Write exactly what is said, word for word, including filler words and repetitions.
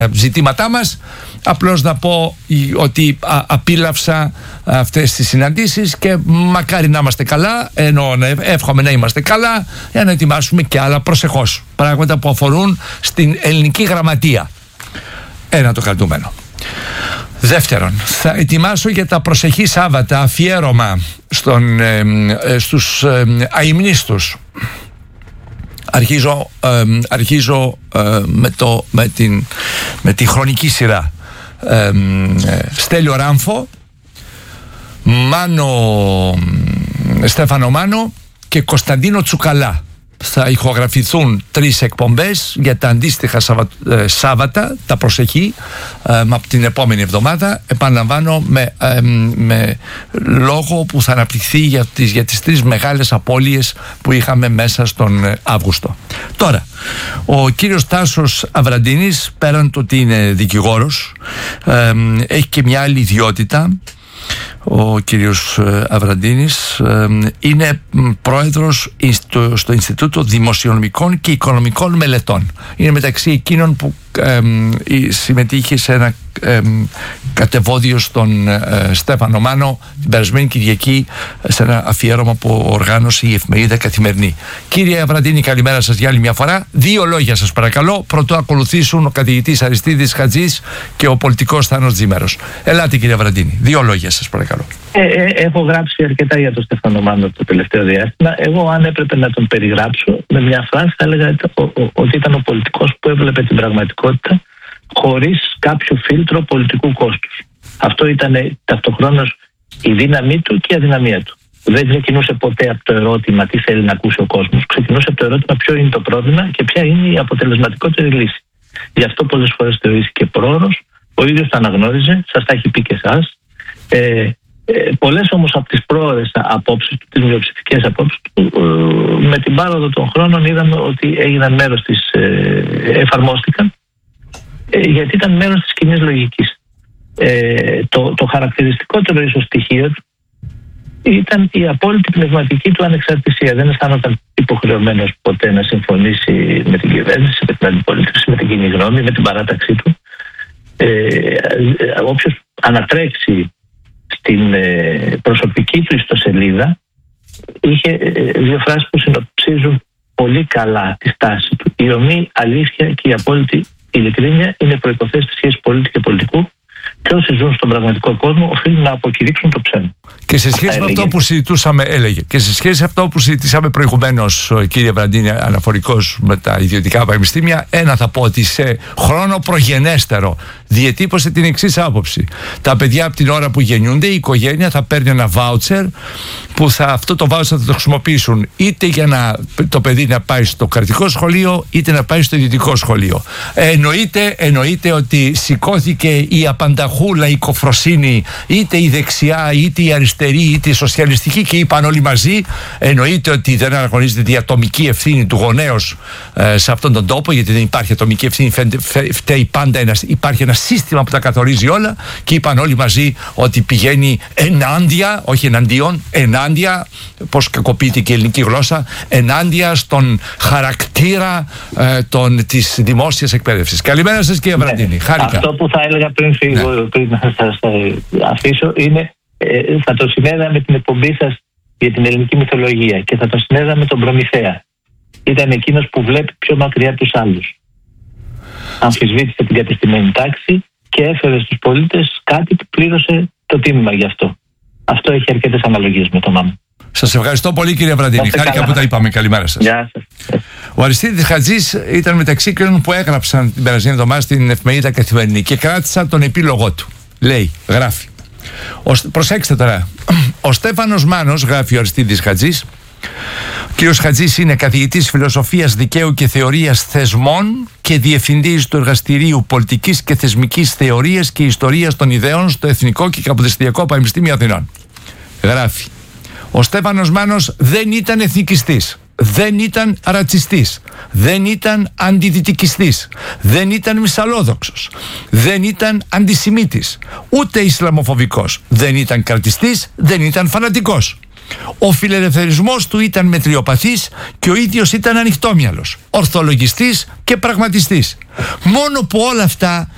ζητήματά μας. Απλώς να πω ότι α, απίλαυσα αυτές τις συναντήσεις και μακάρι να είμαστε καλά, ενώ εύχομαι να είμαστε καλά για να ετοιμάσουμε και άλλα προσεχώς πράγματα που αφορούν στην ελληνική γραμματεία. Ένα το κρατούμενο. Δεύτερον, θα ετοιμάσω για τα προσεχή Σάββατα αφιέρωμα στον, ε, ε, στους ε, αημνίστους. Αρχίζω, ε, αρχίζω ε, με, το, με, την, με τη χρονική σειρά. Ε, ε, Στέλιο Ράμφο, Μάνο, Στέφανο Μάνο και Κωνσταντίνο Τσουκαλά. Θα ηχογραφηθούν τρεις εκπομπές για τα αντίστοιχα Σάββατα, ε, Σάββατα τα προσεχή, ε, από την επόμενη εβδομάδα. Επαναλαμβάνω, με, ε, με λόγο που θα αναπτυχθεί για τις, για τις τρεις μεγάλες απώλειες που είχαμε μέσα στον ε, Αύγουστο. Τώρα, ο κύριος Τάσος Αβραντίνης, πέραν το ότι είναι δικηγόρος, ε, έχει και μια άλλη ιδιότητα. Ο κύριος Αβραντίνης είναι πρόεδρος στο, στο Ινστιτούτο Δημοσιονομικών και Οικονομικών Μελετών. Είναι μεταξύ εκείνων που ε, συμμετείχε σε ένα ε, κατεβόδιο στον ε, Στέφανο Μάνο την περασμένη Κυριακή, σε ένα αφιέρωμα που οργάνωσε η εφημερίδα Καθημερινή. Κύριε Αβραντίνη, καλημέρα σας για άλλη μια φορά. Δύο λόγια σας παρακαλώ, πρωτού ακολουθήσουν ο καθηγητής Αριστίδης Χατζής και ο πολιτικός Θάνος Τζίμερος. Ελάτε κύριε Αβραντίνη, δύο λόγια σας παρακαλώ. Ε, ε, έχω γράψει αρκετά για τον Στέφανο Μάνο το τελευταίο διάστημα. Εγώ, αν έπρεπε να τον περιγράψω με μια φράση, θα έλεγα ο, ο, ότι ήταν ο πολιτικός που έβλεπε την πραγματικότητα χωρίς κάποιο φίλτρο πολιτικού κόστους. Αυτό ήταν ταυτοχρόνως η δύναμή του και η αδυναμία του. Δεν ξεκινούσε ποτέ από το ερώτημα τι θέλει να ακούσει ο κόσμος. Ξεκινούσε από το ερώτημα ποιο είναι το πρόβλημα και ποια είναι η αποτελεσματικότερη λύση. Γι' αυτό πολλές φορές θεωρήθηκε πρόωρος. Ο ίδιος το αναγνώριζε, σας τα έχει πει και εσάς. Ε, Ε, πολλές όμως από τις πρόορες απόψεις του, τις μειοψηφικές απόψεις του, ε, με την πάροδο των χρόνων είδαμε ότι έγιναν μέρος της, ε, εφαρμόστηκαν, ε, γιατί ήταν μέρος της κοινής λογικής. Ε, το, το χαρακτηριστικότερο ίσως στοιχείο του ήταν η απόλυτη πνευματική του ανεξαρτησία. Δεν αισθάνονταν υποχρεωμένος ποτέ να συμφωνήσει με την κυβέρνηση, με την αντιπολίτευση, με την κοινή γνώμη, με την παράταξή του. Ε, όποιος ανατρέξει στην ε, προσωπική του ιστοσελίδα είχε ε, δύο φράσεις που συνοψίζουν πολύ καλά τη στάση του. Η ομή αλήθεια και η απόλυτη ειλικρίνεια είναι προϋποθέσεις της σχέσης πολίτη και πολιτικού, και όσοι ζουν στον πραγματικό κόσμο οφείλουν να αποκηρύξουν το ψέμα. Και σε σχέση με αυτό που συζητούσαμε, έλεγε, και σε σχέση με αυτό που συζητήσαμε προηγουμένως, κύριε Βραντίνη, αναφορικώς με τα ιδιωτικά πανεπιστήμια, ένα θα πω ότι σε χρόνο προγενέστερο διετύπωσε την εξής άποψη. Τα παιδιά από την ώρα που γεννιούνται, η οικογένεια θα παίρνει ένα βάουτσερ που θα, αυτό το βάουτσερ θα το χρησιμοποιήσουν είτε για να το παιδί να πάει στο κρατικό σχολείο, είτε να πάει στο ιδιωτικό σχολείο. Ε, εννοείται, εννοείται ότι σηκώθηκε η απανταχού λαϊκοφροσύνη, είτε η δεξιά, είτε η αριστερή, είτε η σοσιαλιστική, και είπαν όλοι μαζί, εννοείται ότι δεν αναγνωρίζεται η ατομική ευθύνη του γονέως ε, σε αυτόν τον τόπο, γιατί δεν υπάρχει ατομική ευθύνη, φταίει πάντα ένα, υπάρχει ένα σύστημα που τα καθορίζει όλα, και είπαν όλοι μαζί ότι πηγαίνει ενάντια, όχι εναντίον, ενάντια, πώς κακοποιείται και η ελληνική γλώσσα, ενάντια στον χαρακτήρα ε, των, της δημόσιας εκπαίδευσης. Καλημέρα σας κύριε Βραντίνη, ναι, χάρηκα. Αυτό που θα έλεγα πριν φύγω, ναι, πριν να σας αφήσω, είναι ε, θα το συνέδα με την εκπομπή σας για την ελληνική μυθολογία και θα το συνέδα με τον Προμηθέα. Ήταν εκείνος που βλέπει πιο μακριά από τους άλλους. Αμφισβήτησε την κατεστημένη τάξη και έφερε στους πολίτες κάτι που πλήρωσε το τίμημα γι' αυτό. Αυτό έχει αρκετές αναλογίες με το ΜΑΜ. Σας ευχαριστώ πολύ κύριε Βραντίνη. Χάρηκα που τα είπαμε. Καλημέρα σας. Γεια σας. Ο Αριστίδης Χατζής ήταν μεταξύ εκείνων που έγραψαν την περασμένη εβδομάδα στην εφημερίδα Καθημερινή και κράτησαν τον επίλογό του. Λέει, γράφει. Ο, προσέξτε τώρα. Ο Στέφανος Μάνος, γράφει ο Αριστίδης Χατζής. Ο κύριος Χατζής είναι καθηγητής φιλοσοφίας δικαίου και θεωρίας θεσμών και διευθυντής του Εργαστηρίου Πολιτικής και Θεσμικής Θεωρίας και Ιστορίας των Ιδεών στο Εθνικό και Καποδιστριακό Πανεπιστήμιο Αθηνών. Γράφει. Ο Στέφανος Μάνος δεν ήταν εθνικιστής, δεν ήταν ρατσιστής, δεν ήταν αντιδυτικιστής, δεν ήταν μυσαλλόδοξος, δεν ήταν αντισημίτης, ούτε ισλαμοφοβικός, δεν ήταν κρατιστής, δεν ήταν φανατικός. Ο φιλελευθερισμός του ήταν μετριοπαθής και ο ίδιος ήταν ανοιχτόμυαλος, ορθολογιστής και πραγματιστής. Μόνο που όλα αυτά